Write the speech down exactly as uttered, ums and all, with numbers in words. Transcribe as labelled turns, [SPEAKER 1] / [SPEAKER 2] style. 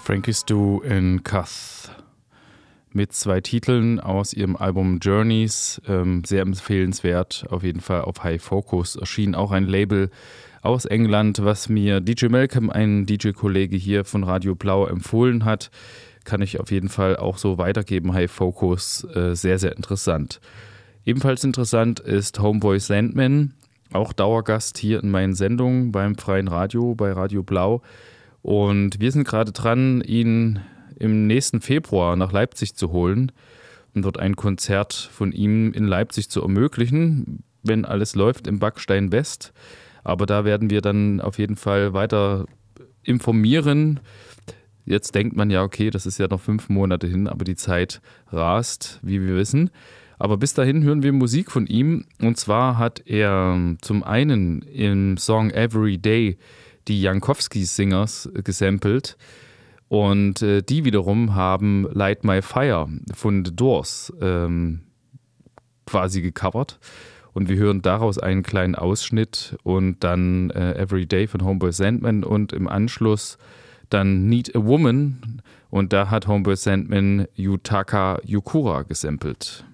[SPEAKER 1] Frankie Stu in Cuth mit zwei Titeln aus ihrem Album Journeys, ähm, sehr empfehlenswert, auf jeden Fall auf High Focus erschien auch ein Label aus England, was mir D J Malcolm, ein D J-Kollege hier von Radio Blau, empfohlen hat. Kann ich auf jeden Fall auch so weitergeben, High Focus, äh, sehr, sehr interessant. Ebenfalls interessant ist Homeboy Sandman, auch Dauergast hier in meinen Sendungen beim Freien Radio, bei Radio Blau. Und wir sind gerade dran, ihn im nächsten Februar nach Leipzig zu holen und dort ein Konzert von ihm in Leipzig zu ermöglichen, wenn alles läuft, im Backstein West. Aber da werden wir dann auf jeden Fall weiter informieren. Jetzt denkt man ja, okay, das ist ja noch fünf Monate hin, aber die Zeit rast, wie wir wissen. Aber bis dahin hören wir Musik von ihm. Und zwar hat er zum einen im Song Every Day die Jankowski-Singers gesampelt. Und äh, die wiederum haben Light My Fire von The Doors ähm, quasi gecovert. Und wir hören daraus einen kleinen Ausschnitt und dann äh, Every Day von Homeboy Sandman und im Anschluss dann Need a Woman. Und da hat Homeboy Sandman Yutaka Yukura gesampelt.